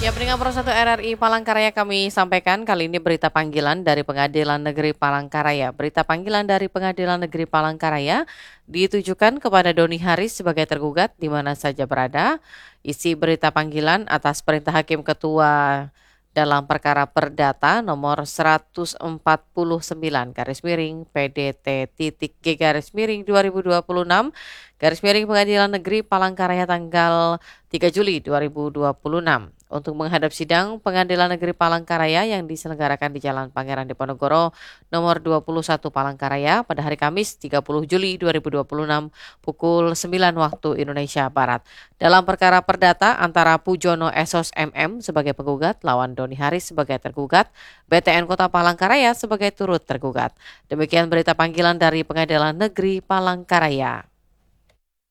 Ya, pendengar Pro 1 RRI Palangkaraya kami sampaikan kali ini berita panggilan dari Pengadilan Negeri Palangkaraya. Berita panggilan dari Pengadilan Negeri Palangkaraya ditujukan kepada Doni Haris sebagai tergugat di mana saja berada. Isi berita panggilan atas perintah Hakim Ketua dalam perkara perdata nomor 149 garis miring PDT titik G garis miring 2026 garis miring Pengadilan Negeri Palangkaraya tanggal 3 Juli 2026 untuk menghadap sidang Pengadilan Negeri Palangkaraya yang diselenggarakan di Jalan Pangeran Diponegoro nomor 21 Palangkaraya pada hari Kamis 30 Juli 2026 pukul 9 waktu Indonesia Barat. Dalam perkara perdata antara Pujono Esos MM sebagai penggugat lawan Doni Haris sebagai tergugat, BTN Kota Palangkaraya sebagai turut tergugat. Demikian berita panggilan dari Pengadilan Negeri Palangkaraya.